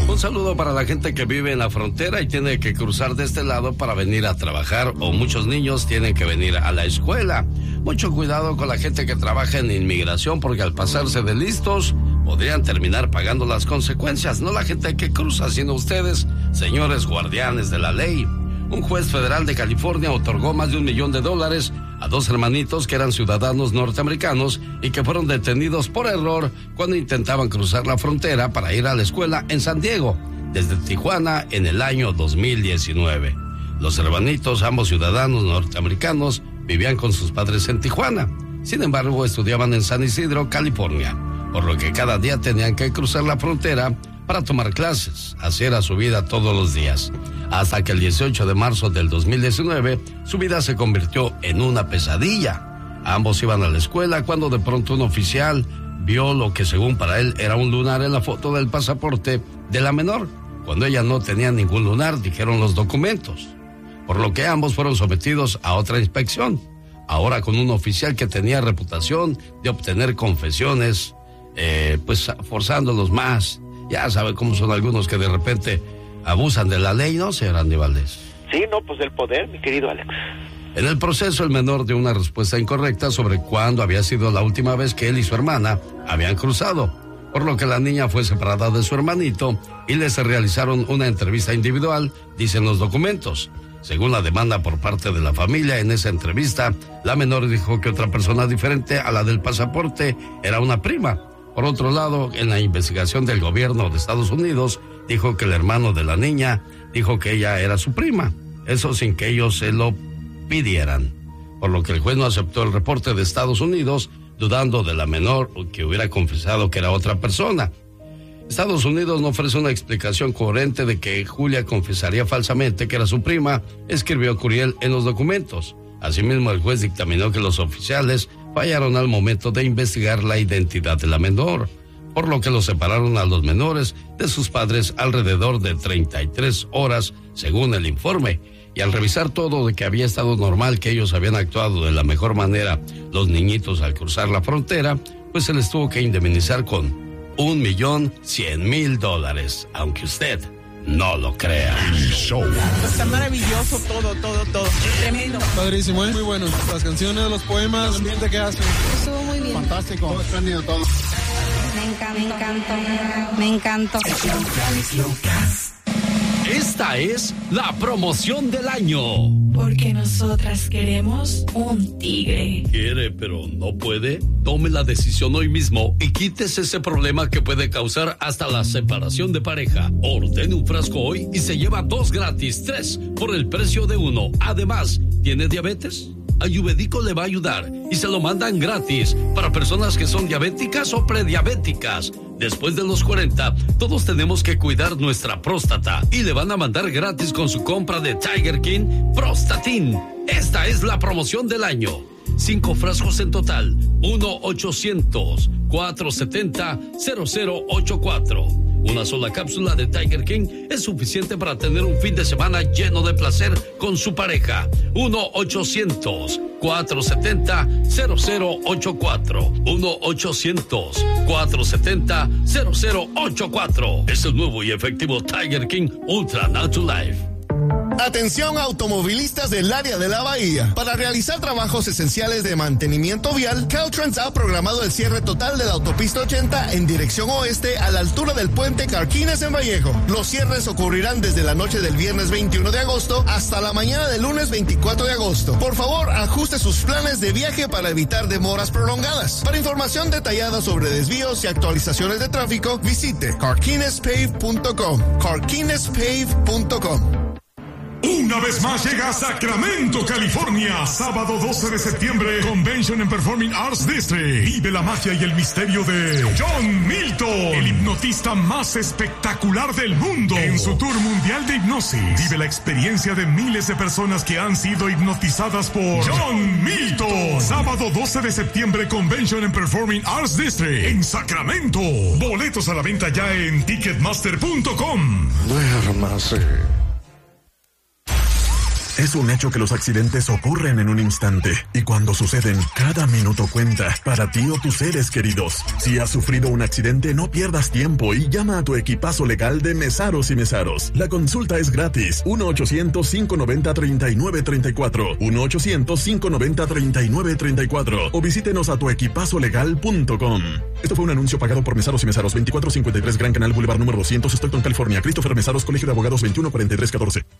Un saludo para la gente que vive en la frontera y tiene que cruzar de este lado para venir a trabajar, o muchos niños tienen que venir a la escuela. Mucho cuidado con la gente que trabaja en inmigración, porque al pasarse de listos podrían terminar pagando las consecuencias. No la gente que cruza, sino ustedes, señores guardianes de la ley. Un juez federal de California otorgó más de $1 millón a 2 hermanitos que eran ciudadanos norteamericanos y que fueron detenidos por error cuando intentaban cruzar la frontera para ir a la escuela en San Diego, desde Tijuana, en el año 2019. Los hermanitos, ambos ciudadanos norteamericanos, vivían con sus padres en Tijuana. Sin embargo, estudiaban en San Isidro, California, por lo que cada día tenían que cruzar la frontera para tomar clases. Así era su vida todos los días. Hasta que el 18 de marzo del 2019, su vida se convirtió en una pesadilla. Ambos iban a la escuela cuando de pronto un oficial vio lo que según para él era un lunar en la foto del pasaporte de la menor. Cuando ella no tenía ningún lunar, dijeron los documentos. Por lo que ambos fueron sometidos a otra inspección. Ahora con un oficial que tenía reputación de obtener confesiones, pues forzándolos más. Ya sabe cómo son algunos que de repente abusan de la ley, ¿no, señor Andy Valdés? Sí, no, pues del poder, mi querido Alex. En el proceso, el menor dio una respuesta incorrecta sobre cuándo había sido la última vez que él y su hermana habían cruzado, por lo que la niña fue separada de su hermanito y les realizaron una entrevista individual, dicen los documentos. Según la demanda por parte de la familia, en esa entrevista, la menor dijo que otra persona diferente a la del pasaporte era una prima. Por otro lado, en la investigación del gobierno de Estados Unidos, dijo que el hermano de la niña dijo que ella era su prima. Eso sin que ellos se lo pidieran. Por lo que el juez no aceptó el reporte de Estados Unidos, dudando de la menor que hubiera confesado que era otra persona. Estados Unidos no ofrece una explicación coherente de que Julia confesaría falsamente que era su prima, escribió Curiel en los documentos. Asimismo, el juez dictaminó que los oficiales fallaron al momento de investigar la identidad de la menor, por lo que los separaron a los menores de sus padres alrededor de 33 horas, según el informe. Y al revisar todo de que había estado normal, que ellos habían actuado de la mejor manera, los niñitos al cruzar la frontera, pues se les tuvo que indemnizar con $1,100,000, aunque usted no lo crea. Está maravilloso todo. Tremendo. Padrísimo, muy bueno. Las canciones, los poemas, el ambiente que hacen. Estuvo muy bien. Fantástico. Todo espléndido, todo. Me encantó. Esta es la promoción del año. Porque nosotras queremos un tigre. ¿Quiere, pero no puede? Tome la decisión hoy mismo y quítese ese problema que puede causar hasta la separación de pareja. Ordene un frasco hoy y se lleva 2 gratis, 3 por el precio de 1. Además, ¿tiene diabetes? Ayurvédico le va a ayudar y se lo mandan gratis para personas que son diabéticas o prediabéticas. Después de los 40, todos tenemos que cuidar nuestra próstata y le van a mandar gratis con su compra de Tiger King Prostatin. Esta es la promoción del año. 5 frascos en total. 1-800-470-0084. Una sola cápsula de Tiger King es suficiente para tener un fin de semana lleno de placer con su pareja. 1-800-470-0084. 1-800-470-0084. Es el nuevo y efectivo Tiger King Ultra Natural Life. Atención automovilistas del área de la Bahía. Para realizar trabajos esenciales de mantenimiento vial, Caltrans ha programado el cierre total de la autopista 80 en dirección oeste a la altura del puente Carquines en Vallejo. Los cierres ocurrirán desde la noche del viernes 21 de agosto hasta la mañana del lunes 24 de agosto. Por favor, ajuste sus planes de viaje para evitar demoras prolongadas. Para información detallada sobre desvíos y actualizaciones de tráfico, visite carquinespave.com. carquinespave.com. Una vez más llega a Sacramento, California, sábado 12 de septiembre, Convention and Performing Arts District. Vive la magia y el misterio de John Milton, el hipnotista más espectacular del mundo. En su tour mundial de hipnosis, vive la experiencia de miles de personas que han sido hipnotizadas por John Milton. Sábado 12 de septiembre, Convention and Performing Arts District, en Sacramento. Boletos a la venta ya en Ticketmaster.com. Duérmase. Es un hecho que los accidentes ocurren en un instante y cuando suceden, cada minuto cuenta para ti o tus seres queridos. Si has sufrido un accidente, no pierdas tiempo y llama a tu equipazo legal de Mesaros y Mesaros. La consulta es gratis. 1-800-590-3934. 1-800-590-3934. O visítenos a tuequipazolegal.com. Esto fue un anuncio pagado por Mesaros y Mesaros. 2453 Gran Canal Boulevard número 200, Stockton, California. Christopher Mesaros, Colegio de Abogados 214314.